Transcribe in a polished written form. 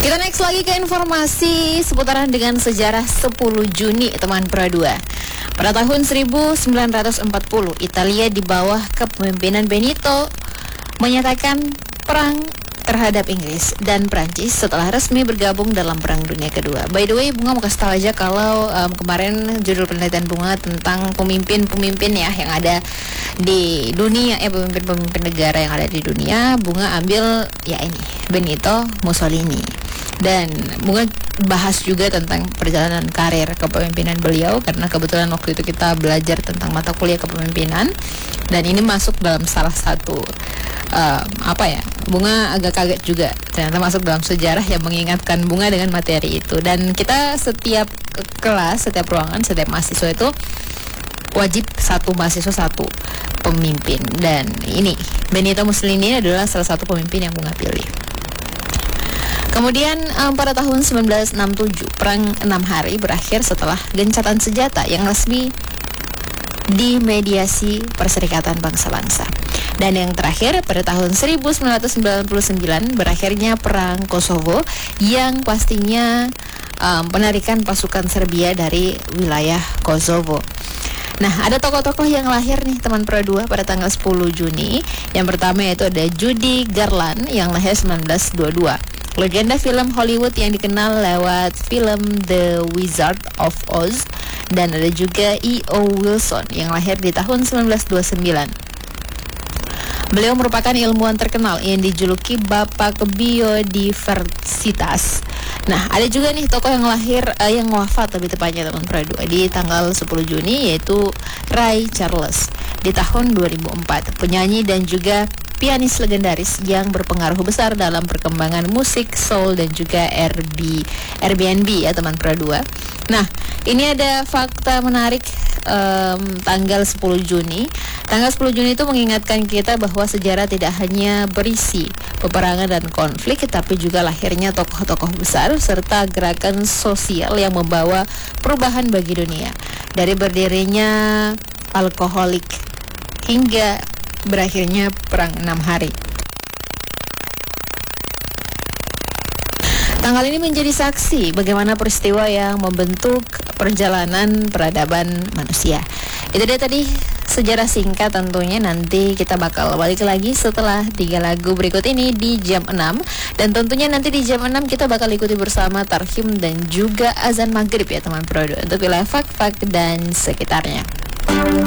Kita next lagi ke informasi seputaran dengan sejarah 10 Juni teman Pro 2. Pada tahun 1940, Italia di bawah kepemimpinan Benito menyatakan perang terhadap Inggris dan Prancis setelah resmi bergabung dalam Perang Dunia Kedua. By the way, Bunga mau kasih tahu aja kalau kemarin judul penelitian Bunga tentang pemimpin-pemimpin ya yang ada di dunia, pemimpin-pemimpin negara yang ada di dunia, Bunga ambil ya ini, Benito Mussolini. Dan Bunga bahas juga tentang perjalanan karir kepemimpinan beliau karena kebetulan waktu itu kita belajar tentang mata kuliah kepemimpinan dan ini masuk dalam salah satu Bunga agak kaget juga ternyata masuk dalam sejarah yang mengingatkan Bunga dengan materi itu. Dan kita setiap kelas, setiap ruangan, setiap mahasiswa itu wajib satu mahasiswa satu pemimpin, dan ini Benito Mussolini adalah salah satu pemimpin yang Bunga pilih. Kemudian pada tahun 1967 Perang 6 Hari berakhir setelah gencatan senjata yang resmi dimediasi Perserikatan Bangsa-Bangsa. Dan yang terakhir pada tahun 1999 berakhirnya Perang Kosovo yang pastinya penarikan pasukan Serbia dari wilayah Kosovo. Nah, ada tokoh-tokoh yang lahir nih teman Pro 2 pada tanggal 10 Juni. Yang pertama yaitu ada Judy Garland yang lahir 1922. Legenda film Hollywood yang dikenal lewat film The Wizard of Oz. Dan ada juga E.O. Wilson yang lahir di tahun 1929. Beliau merupakan ilmuwan terkenal yang dijuluki Bapak Biodiversitas. Nah, ada juga nih tokoh yang lahir, yang wafat lebih tepatnya teman Pro 2 di tanggal 10 Juni yaitu Ray Charles di tahun 2004. Penyanyi dan juga pianis legendaris yang berpengaruh besar dalam perkembangan musik soul dan juga Airbnb ya teman Pro 2. Nah, ini ada fakta menarik tanggal 10 Juni. Tanggal 10 Juni itu mengingatkan kita bahwa sejarah tidak hanya berisi peperangan dan konflik, tapi juga lahirnya tokoh-tokoh besar serta gerakan sosial yang membawa perubahan bagi dunia. Dari berdirinya alkoholik hingga berakhirnya Perang 6 Hari. Tanggal ini menjadi saksi bagaimana peristiwa yang membentuk perjalanan peradaban manusia. Itu dia tadi sejarah singkat tentunya. Nanti kita bakal balik lagi setelah 3 lagu berikut ini di jam 6. Dan tentunya nanti di jam 6 kita bakal ikuti bersama Tarhim dan juga azan maghrib ya teman Pro 2 untuk wilayah Fak-Fak dan sekitarnya.